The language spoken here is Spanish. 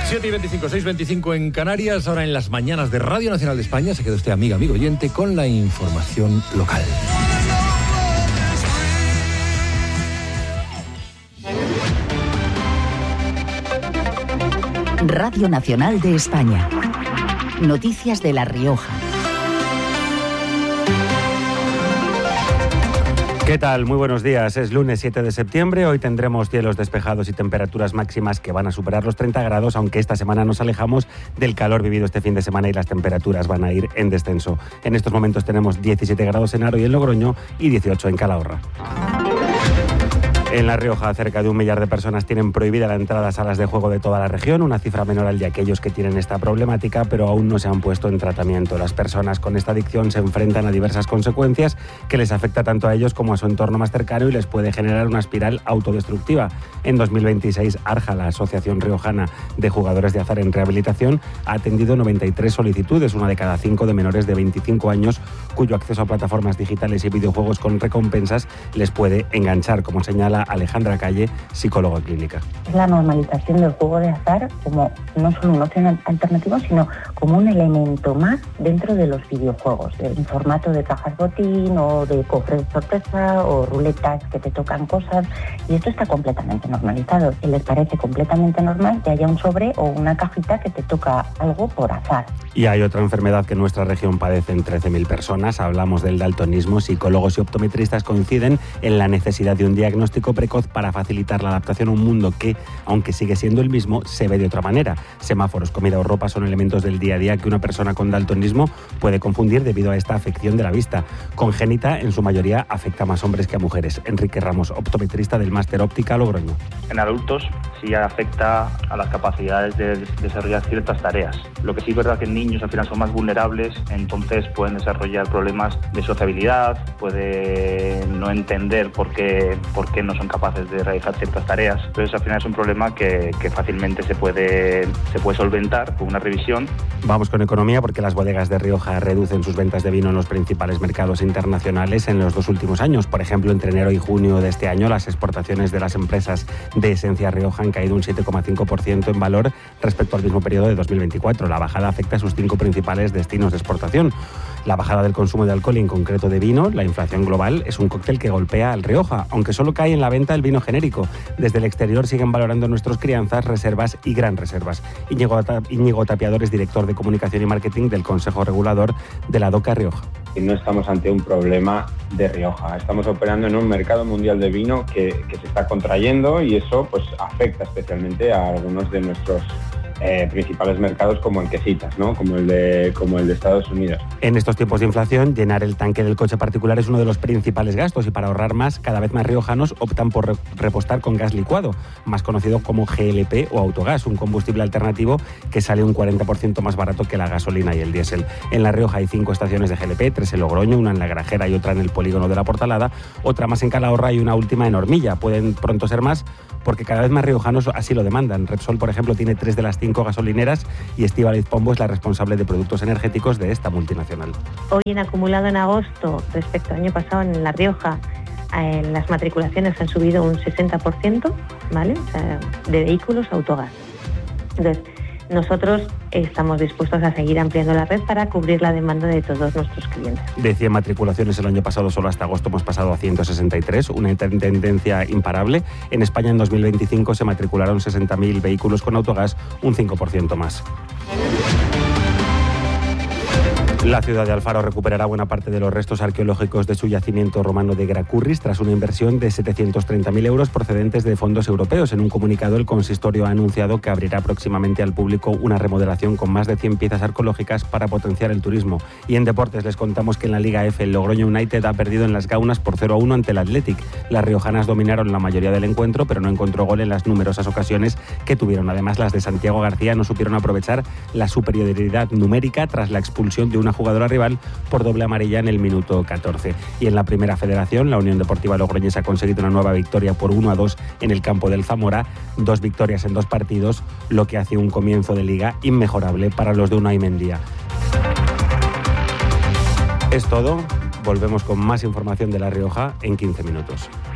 7:25, 6:25 en Canarias, ahora en las mañanas de Radio Nacional de España. Se queda usted, amigo oyente, con la información local. Radio Nacional de España. Noticias de La Rioja. ¿Qué tal? Muy buenos días. Es lunes 7 de septiembre. Hoy tendremos cielos despejados y temperaturas máximas que van a superar los 30 grados, aunque esta semana nos alejamos del calor vivido este fin de semana y las temperaturas van a ir en descenso. En estos momentos tenemos 17 grados en Haro y en Logroño y 18 en Calahorra. En La Rioja, cerca de 1 millar de personas tienen prohibida la entrada a salas de juego de toda la región, una cifra menor al de aquellos que tienen esta problemática, pero aún no se han puesto en tratamiento. Las personas con esta adicción se enfrentan a diversas consecuencias que les afecta tanto a ellos como a su entorno más cercano y les puede generar una espiral autodestructiva. En 2026, ARJA, la Asociación Riojana de Jugadores de Azar en Rehabilitación, ha atendido 93 solicitudes, una de cada 5 de menores de 25 años, cuyo acceso a plataformas digitales y videojuegos con recompensas les puede enganchar, como señala Alejandra Calle, psicóloga clínica. Es la normalización del juego de azar como no solo una opción alternativa, sino como un elemento más dentro de los videojuegos, en formato de cajas botín o de cofres sorpresa o ruletas que te tocan cosas, y esto está completamente normalizado. Y les parece completamente normal que haya un sobre o una cajita que te toca algo por azar. Y hay otra enfermedad que en nuestra región padecen 13.000 personas. Hablamos del daltonismo. Psicólogos y optometristas coinciden en la necesidad de un diagnóstico precoz para facilitar la adaptación a un mundo que, aunque sigue siendo el mismo, se ve de otra manera. Semáforos, comida o ropa son elementos del día a día que una persona con daltonismo puede confundir debido a esta afección de la vista. Congénita, en su mayoría, afecta más hombres que a mujeres. Enrique Ramos, optometrista del Máster Óptica Logroño. En adultos sí afecta a las capacidades de desarrollar ciertas tareas. Lo que sí es verdad que en niños al final son más vulnerables, entonces pueden desarrollar problemas de sociabilidad, pueden no entender por qué no son capaces de realizar ciertas tareas. Entonces al final es un problema que fácilmente se puede solventar con una revisión. Vamos con economía, porque las bodegas de Rioja reducen sus ventas de vino en los principales mercados internacionales en los 2 últimos años. Por ejemplo, entre enero y junio de este año, las exportaciones de las empresas de Esencia Rioja han caído un 7,5% en valor respecto al mismo periodo de 2024. La bajada afecta a sus 5 principales destinos de exportación. La bajada del consumo de alcohol y en concreto de vino, la inflación global, es un cóctel que golpea al Rioja, aunque solo cae en la venta el vino genérico. Desde el exterior siguen valorando nuestros crianzas, reservas y gran reservas. Íñigo Tapiador es director de comunicación y marketing del Consejo Regulador de la DOCA Rioja. Y no estamos ante un problema de Rioja, estamos operando en un mercado mundial de vino que se está contrayendo y eso pues afecta especialmente a algunos de nuestros principales mercados, como el que citas, ¿no? como el de Estados Unidos. En estos tiempos de inflación, llenar el tanque del coche particular es uno de los principales gastos y para ahorrar más, cada vez más riojanos optan por repostar con gas licuado, más conocido como GLP o autogás, un combustible alternativo que sale un 40% más barato que la gasolina y el diésel. En La Rioja hay 5 estaciones de GLP, 3 en Logroño, una en La Grajera y otra en el polígono de La Portalada, otra más en Calahorra y una última en Hormilla. Pueden pronto ser más porque cada vez más riojanos así lo demandan. Repsol, por ejemplo, tiene 3 de las 5 gasolineras y Estíbaliz Pombo es la responsable de productos energéticos de esta multinacional. Hoy en acumulado en agosto respecto al año pasado en La Rioja, las matriculaciones han subido un 60%, ¿vale? O sea, de vehículos autogás. Entonces, nosotros estamos dispuestos a seguir ampliando la red para cubrir la demanda de todos nuestros clientes. De 100 matriculaciones el año pasado, solo hasta agosto hemos pasado a 163, una tendencia imparable. En España en 2025 se matricularon 60.000 vehículos con autogás, un 5% más. La ciudad de Alfaro recuperará buena parte de los restos arqueológicos de su yacimiento romano de Gracurris tras una inversión de 730.000 euros procedentes de fondos europeos. En un comunicado, el consistorio ha anunciado que abrirá próximamente al público una remodelación con más de 100 piezas arqueológicas para potenciar el turismo. Y en deportes les contamos que en la Liga F el Logroño United ha perdido en las Gaunas por 0-1 ante el Athletic. Las riojanas dominaron la mayoría del encuentro, pero no encontró gol en las numerosas ocasiones que tuvieron. Además, las de Santiago García no supieron aprovechar la superioridad numérica tras la expulsión de una jugadora rival por doble amarilla en el minuto 14. Y en la Primera Federación, la Unión Deportiva Logroñesa ha conseguido una nueva victoria por 1-2 en el campo del Zamora, 2 victorias en 2 partidos, lo que hace un comienzo de liga inmejorable para los de Unai Mendía. Es todo, volvemos con más información de La Rioja en 15 minutos.